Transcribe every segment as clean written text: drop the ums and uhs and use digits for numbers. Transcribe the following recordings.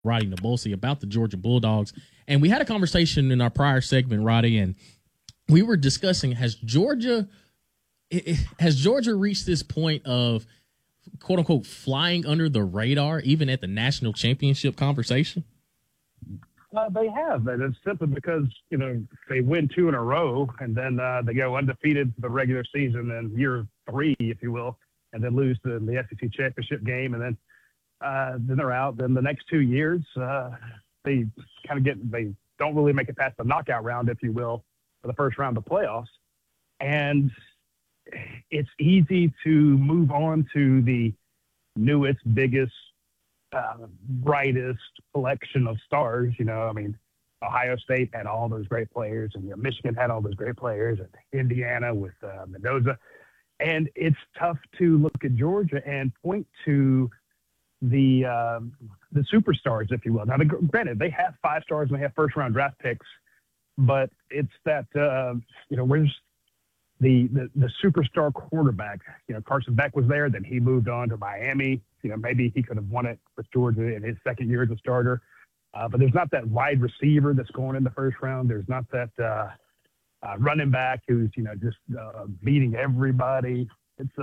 Roddy Nabulsi about the Georgia Bulldogs. And we had a conversation in our prior segment, Roddy, and we were discussing, has Georgia reached this point of quote unquote flying under the radar, even at the national championship conversation? They have, and it's simply because, they win 2 in a row and then they go undefeated the regular season in year 3, if you will, and then lose the SEC championship game. And then they're out. Then the next 2 years, they they don't really make it past the knockout round, if you will, for the first round of playoffs. And it's easy to move on to the newest, biggest, brightest collection of stars. Ohio State had all those great players, and Michigan had all those great players, and Indiana with Mendoza. And it's tough to look at Georgia and point to the superstars, if you will. Now, granted, they have 5 stars and they have first-round draft picks, but it's that where's the superstar quarterback? Carson Beck was there, then he moved on to Miami. Maybe he could have won it with Georgia in his second year as a starter. But there's not that wide receiver that's going in the first round. There's not that running back who's, just beating everybody. There's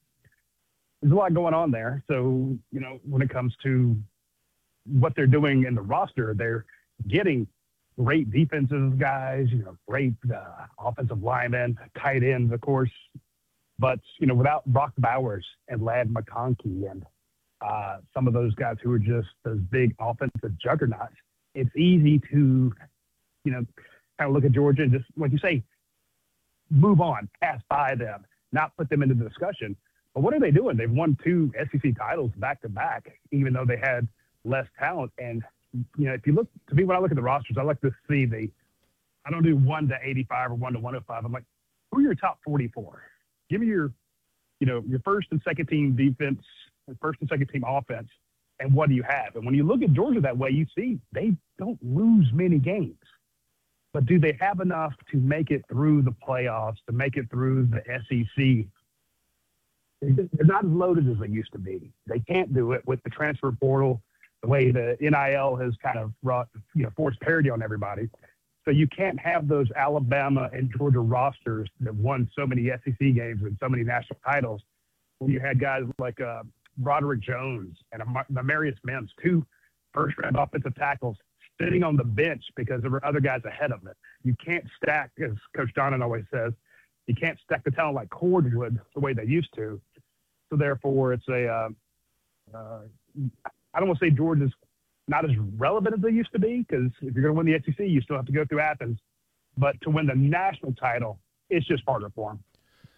a lot going on there. So, when it comes to what they're doing in the roster, they're getting great defensive guys, great offensive linemen, tight ends, of course. But, without Brock Bowers and Ladd McConkey and some of those guys who are just those big offensive juggernauts, it's easy to, kind of look at Georgia and just, like you say, move on, pass by them, not put them into the discussion. But what are they doing? They've won 2 SEC titles back-to-back, even though they had less talent. And, if you look, to me, when I look at the rosters, I like to see I don't do 1 to 85 or 1 to 105. I'm like, who are your top 44? Give me your first and second team defense, first and second team offense, and what do you have? And when you look at Georgia that way, you see they don't lose many games. But do they have enough to make it through the playoffs, to make it through the SEC? They're not as loaded as they used to be. They can't do it with the transfer portal, the way the NIL has kind of forced parity on everybody. So you can't have those Alabama and Georgia rosters that won so many SEC games and so many national titles when you had guys like Broderick Jones and Amarius Mims, 2 first-round offensive tackles, sitting on the bench because there were other guys ahead of it. You can't stack, as Coach Donnan always says, you can't stack the talent like cordwood the way they used to. So therefore, it's I don't want to say Georgia's not as relevant as they used to be, because if you're going to win the SEC, you still have to go through Athens. But to win the national title, it's just harder for them.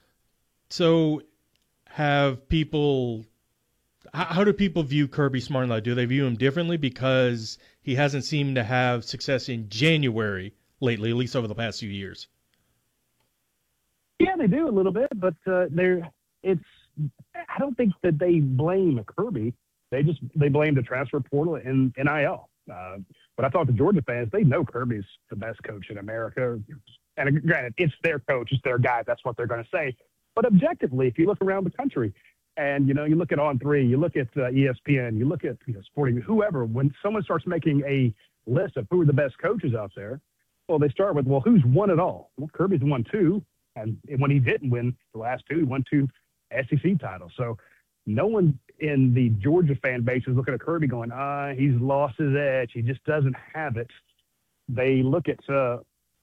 So have people – how do people view Kirby Smart now? Do they view him differently because he hasn't seemed to have success in January lately, at least over the past few years? Yeah, they do a little bit, but I don't think that they blame Kirby. They blame the transfer portal and NIL. But I talk to Georgia fans, they know Kirby's the best coach in America. And granted, it's their coach, it's their guy. That's what they're going to say. But objectively, if you look around the country and, you look at On3, you look at ESPN, you look at Sporting, whoever, when someone starts making a list of who are the best coaches out there, well, they start with, well, who's won it all? Well, Kirby's won 2. And when he didn't win the last 2, he won 2 SEC titles. So no one in the Georgia fan base is looking at Kirby going, he's lost his edge. He just doesn't have it. They look at that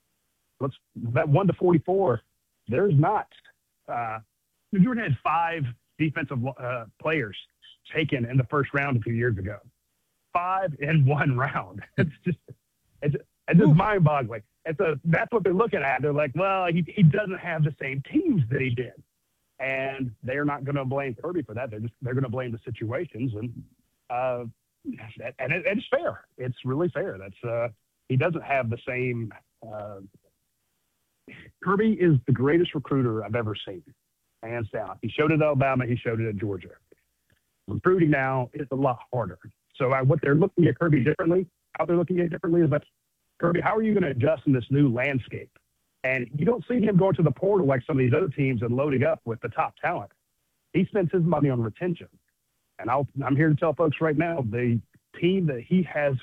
1 to 44. There's not. Georgia had 5 defensive players taken in the first round a few years ago. 5 in 1 round. It's just mind-boggling. And so that's what they're looking at. They're like, well, he doesn't have the same teams that he did. And they're not going to blame Kirby for that. They're going to blame the situations, and it's fair. It's really fair. That's he doesn't have the same. Kirby is the greatest recruiter I've ever seen, hands down. He showed it at Alabama. He showed it at Georgia. Recruiting now is a lot harder. So what they're looking at Kirby differently, how they're looking at it differently is like, Kirby, how are you going to adjust in this new landscape? And you don't see him going to the portal like some of these other teams and loading up with the top talent. He spends his money on retention. And I'm here to tell folks right now, the team that he has